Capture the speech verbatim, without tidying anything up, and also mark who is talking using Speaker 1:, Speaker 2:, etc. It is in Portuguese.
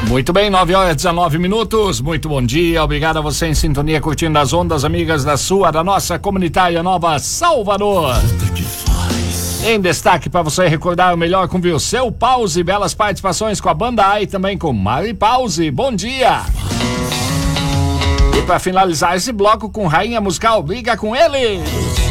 Speaker 1: Muito bem, nove horas e dezenove minutos. Muito bom dia. Obrigado a você em sintonia, curtindo as ondas amigas da sua, da nossa comunitária Nova Salvador. Em destaque para você recordar o melhor com Vilceu Pause, belas participações com a Banda A e também com Mari Pause. Bom dia. E para finalizar esse bloco com Rainha Musical, liga com ele.